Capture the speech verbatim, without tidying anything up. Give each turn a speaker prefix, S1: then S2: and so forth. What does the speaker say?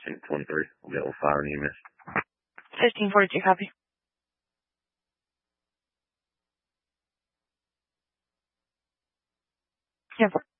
S1: ten twenty-three. We'll get with fire and E M S.
S2: fifteen forty-two, copy. ten four.